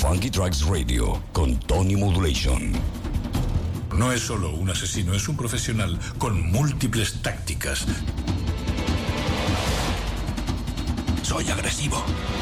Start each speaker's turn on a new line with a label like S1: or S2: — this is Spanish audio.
S1: Funky Tracks Radio con Tony Modulation.
S2: No es solo un asesino, es un profesional con múltiples tácticas.
S3: Soy agresivo.